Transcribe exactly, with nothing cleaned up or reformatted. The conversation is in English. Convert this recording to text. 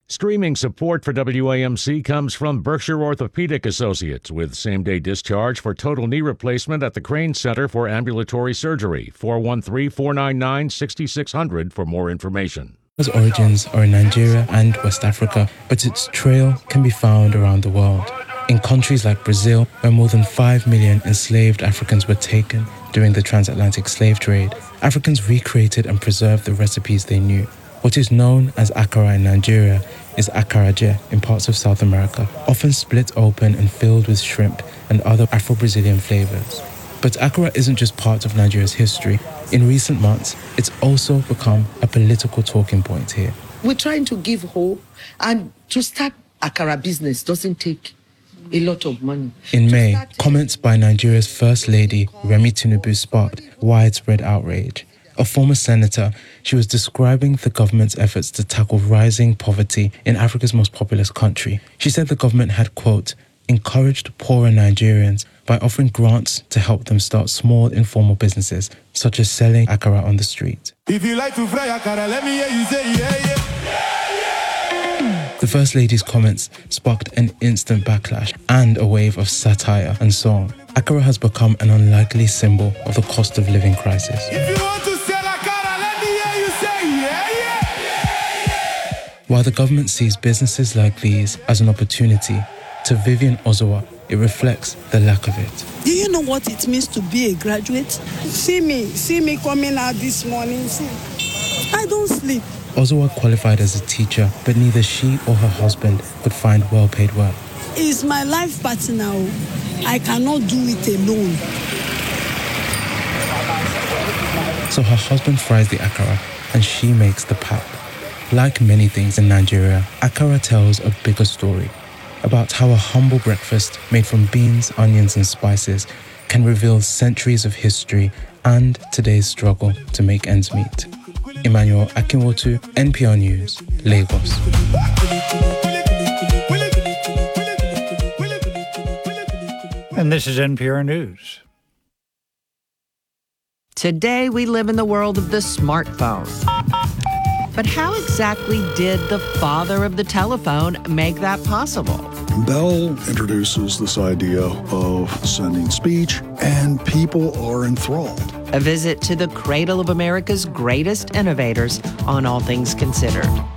Streaming support for W A M C comes from Berkshire Orthopedic Associates with same-day discharge for total knee replacement at the Crane Center for Ambulatory Surgery. four one three, four nine nine, six six zero zero for more information. Its origins are in Nigeria and West Africa, but its trail can be found around the world. In countries like Brazil, where more than five million enslaved Africans were taken during the transatlantic slave trade, Africans recreated and preserved the recipes they knew. What is known as akara in Nigeria is akaraje in parts of South America, often split open and filled with shrimp and other Afro-Brazilian flavors. But akara isn't just part of Nigeria's history. In recent months, it's also become a political talking point here. We're trying to give hope, and to start akara business doesn't take a lot of money. In May, comments by Nigeria's First Lady, Remi Tinubu, sparked widespread outrage. A former senator, she was describing the government's efforts to tackle rising poverty in Africa's most populous country. She said the government had, quote, encouraged poorer Nigerians by offering grants to help them start small informal businesses, such as selling akara on the street. If you like to fry akara, let me hear you say yeah, yeah. The First Lady's comments sparked an instant backlash and a wave of satire and song. Akara has become an unlikely symbol of the cost of living crisis. If you want to sell akara, let me hear you say yeah, yeah. While the government sees businesses like these as an opportunity, to Vivian Ozowa, it reflects the lack of it. Do you know what it means to be a graduate? See me, see me coming out this morning. See, I don't sleep. Ozowa qualified as a teacher, but neither she or her husband could find well-paid work. It's my life partner. I cannot do it alone. So her husband fries the akara, and she makes the pap. Like many things in Nigeria, akara tells a bigger story about how a humble breakfast made from beans, onions, and spices can reveal centuries of history and today's struggle to make ends meet. Emmanuel Akinwotu, N P R News, Lagos. And this is N P R News. Today, we live in the world of the smartphone. But how exactly did the father of the telephone make that possible? Bell introduces this idea of sending speech, and people are enthralled. A visit to the cradle of America's greatest innovators on All Things Considered.